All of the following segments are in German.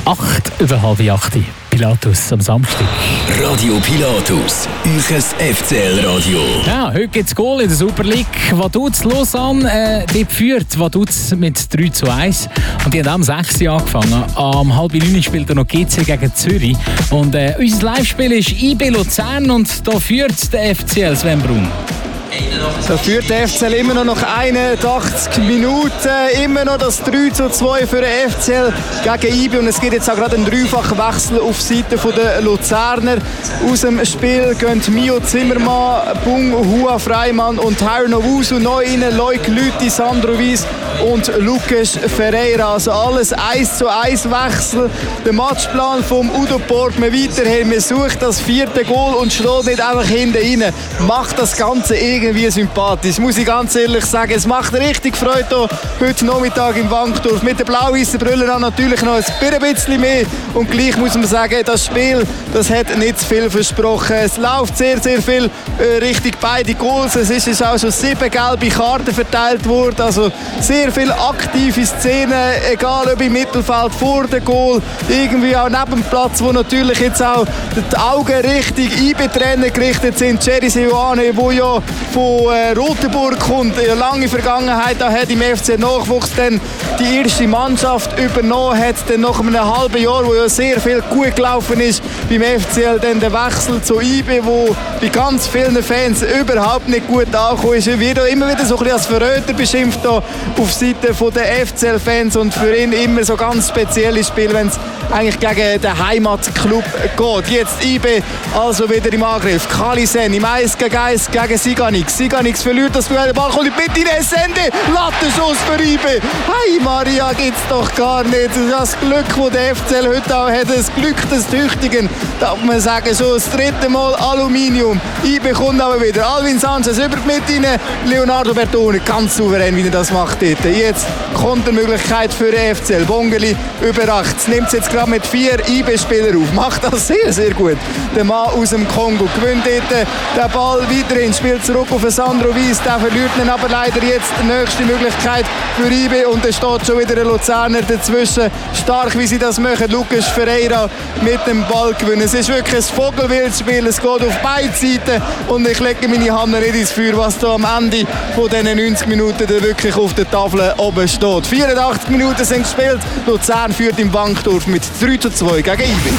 über 7:30. Pilatus am Samstag. Radio Pilatus, euches FCL-Radio. Ja, heute gibt es Goal in der Super League. Vaduz Lausanne, dort führt Vaduz mit 3:1. Und die haben am 6 Uhr angefangen. Am 8:30 spielt noch GC gegen Zürich. Und unser Live-Spiel ist IB Luzern und da führt der FCL Sven Brun. So führt der FCL immer noch nach 81 Minuten. Immer noch das 3:2 für den FCL gegen IB. Und es gibt jetzt auch gerade einen dreifachen Wechsel auf Seite der Luzerner. Aus dem Spiel gehen Mio Zimmermann, Bung Hua Freimann und Tyron Owusu neu rein. Loic Lüthi, Sandro Wies und Lucas Ferreira. Also alles 1:1 Wechsel. Der Matchplan vom Udo Portmann weiterhin. Man sucht das 4. Goal und steht nicht einfach hinten rein. Macht das Ganze irgendwie sympathisch, muss ich ganz ehrlich sagen. Es macht richtig Freude hier heute Nachmittag im Wankdorf. Mit den blau-weißen Brüllen an natürlich noch ein bisschen mehr. Und gleich muss man sagen, das Spiel, das hat nicht zu viel versprochen. Es läuft sehr, sehr viel Richtung beide Goals. Es ist auch schon 7 gelbe Karten verteilt worden. Also sehr viele aktive Szenen, egal ob im Mittelfeld, vor dem Goal, irgendwie auch neben dem Platz, wo natürlich jetzt auch die Augen Richtung IB-Trainer gerichtet sind. Jerry Seoane, wo ja von Rotenburg kommt, eine lange Vergangenheit, da hat im FC Nachwuchs dann die erste Mannschaft übernommen, hat dann nach einem halben Jahr, wo ja sehr viel gut gelaufen ist, beim FCL dann der Wechsel zu IB, wo bei ganz vielen Fans überhaupt nicht gut angekommen ist. Er wird immer wieder so ein bisschen als Verräter beschimpft da auf Seite der FCL-Fans und für ihn immer so ganz spezielles Spiel, wenn es eigentlich gegen den Heimatclub geht. Jetzt IB also wieder im Angriff. Kalisen im 1:1 gegen Siganix. Siganix verliert das Duell, der Ball kommt mit in den Sende. Lattenschuss für IB. Hey Maria, gibt's doch gar nicht. Das Glück, das der FCL heute auch hat, das Glück des Tüchtigen, darf man sagen, schon das 3. Mal Aluminium. IB kommt aber wieder. Alvin Sanchez über die Mitte rein. Leonardo Bertone, ganz souverän, wie er das macht dort. Jetzt kommt die Möglichkeit für den FCL. Bongeli über 8. Nimmt es jetzt gerade mit 4 IB-Spielern auf. Macht das sehr, sehr gut. Der Mann aus dem Kongo gewinnt dort den Ball weiterhin, spielt zurück auf Sandro Wies. Der verliert ihn aber leider jetzt die nächste Möglichkeit für IB und es steht schon wieder ein Luzerner dazwischen. Stark, wie sie das machen. Lucas Ferreira mit dem Ball gewinnen. Es ist wirklich ein Vogelwildspiel. Es geht auf beide Seiten und ich lege meine Hand nicht ins Feuer, was da am Ende von diesen 90 Minuten da wirklich auf der Tafel oben steht. 84 Minuten sind gespielt. Luzern führt im Wankdorf mit 3:2 gegen IB.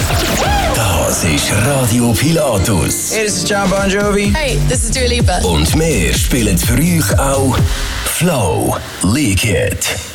Das ist Radio Pilatus. Hey, this is John Bon Jovi. Hey, this is Dua Lipa. Und wir spielen für euch auch Flow Leak It.